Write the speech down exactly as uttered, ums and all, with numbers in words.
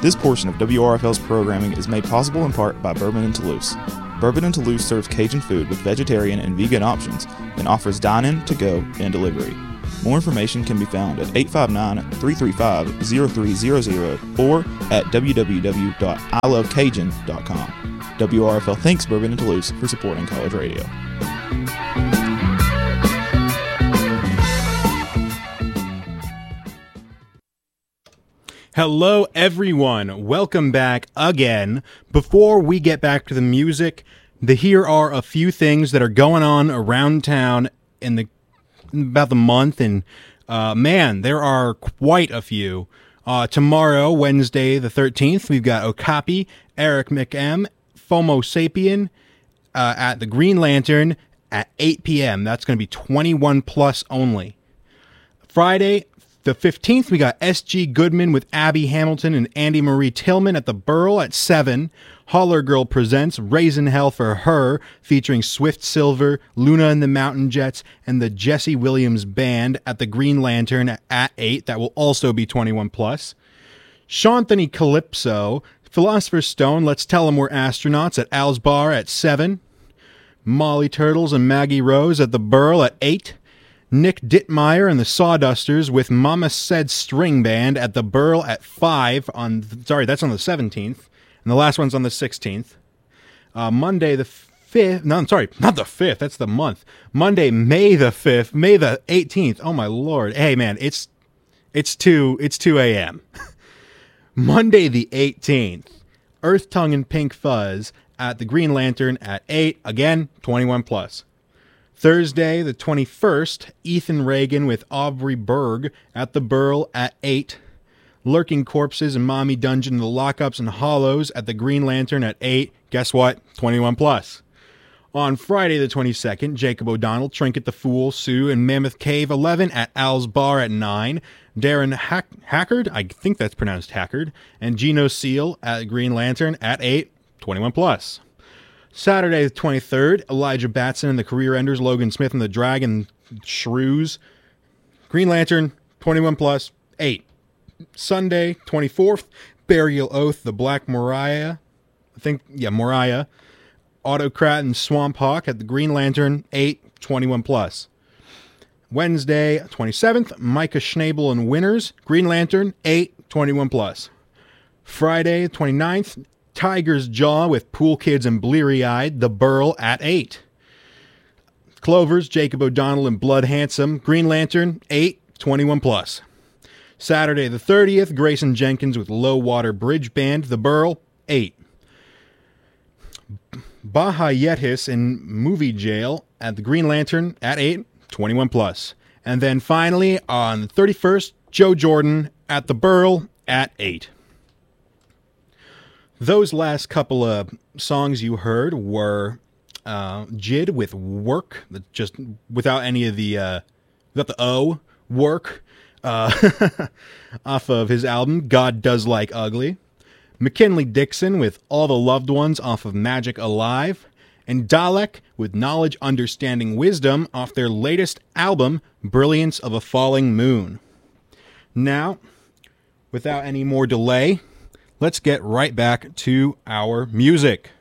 This portion of W R F L's programming is made possible in part by Bourbon and Toulouse. Bourbon and Toulouse serves Cajun food with vegetarian and vegan options and offers dine-in, to-go, and delivery. More information can be found at eight five nine, three three five, zero three zero zero or at w w w dot i love cajun dot com. W R F L thanks Bourbon and Toulouse for supporting college radio. Hello, everyone. Welcome back again. Before we get back to the music, the, here are a few things that are going on around town in the in about the month, and uh, man, there are quite a few. Uh, tomorrow, Wednesday the thirteenth, we've got Okapi, Eric McM, FOMO Sapien uh, at the Green Lantern at eight p.m. That's going to be twenty-one plus only. Friday the fifteenth, we got S G Goodman with Abby Hamilton and Andy Marie Tillman at the Burl at seven. Holler Girl presents Raisin Hell for Her, featuring Swift Silver, Luna and the Mountain Jets, and the Jesse Williams Band at the Green Lantern at eight. That will also be twenty-one plus. Shanthony Calypso, Philosopher's Stone, Let's Tell 'Em We're Astronauts at Al's Bar at seven. Molly Turtles and Maggie Rose at the Burl at eight. Nick Dittmeyer and the Sawdusters with Mama Said String Band at the Burl at five. On sorry, that's on the seventeenth. And the last one's on the sixteenth. Uh, Monday the fifth. No, I'm sorry, not the fifth. That's the month. Monday, May the fifth. May the eighteenth. Oh, my Lord. Hey, man, it's it's two, it's two a.m. Monday the eighteenth. Earth Tongue and Pink Fuzz at the Green Lantern at eight. Again, twenty-one plus. Thursday, the twenty-first, Ethan Reagan with Aubrey Berg at the Burl at eight. Lurking Corpses and Mommy Dungeon, the Lockups and Hollows at the Green Lantern at eight. Guess what? twenty-one plus. On Friday, the twenty-second, Jacob O'Donnell, Trinket the Fool, Sue, and Mammoth Cave eleven at Al's Bar at nine. Darren Hack- Hackard, I think that's pronounced Hackard, and Gino Seal at Green Lantern at eight. twenty-one plus. Saturday the twenty-third, Elijah Batson and the Career Enders, Logan Smith and the Dragon Shrews. Green Lantern, twenty-one plus, eight. Sunday, twenty-fourth, Burial Oath, the Black Moriah. I think, yeah, Moriah. Autocrat and Swamp Hawk at the Green Lantern, eight, twenty-one plus. Wednesday, twenty-seventh, Micah Schnabel and Winners, Green Lantern, eight, twenty-one plus. Friday, twenty-ninth, Tiger's Jaw with Pool Kids and Bleary Eyed, the Burl at eight. Clovers, Jacob O'Donnell and Blood Handsome, Green Lantern, eight, twenty-one plus. Saturday the thirtieth, Grayson Jenkins with Low Water Bridge Band, the Burl, eight. Baha Yetis in Movie Jail at the Green Lantern at eight, twenty-one plus. And then finally, on the thirty-first, Joe Jordan at the Burl at eight. Those last couple of songs you heard were uh, Jid with Work, just without any of the, uh, without the O, Work, uh, off of his album, God Does Like Ugly. McKinley Dixon with All the Loved Ones off of Magic Alive. And Dalek with Knowledge, Understanding, Wisdom off their latest album, Brilliance of a Falling Moon. Now, without any more delay, let's get right back to our music.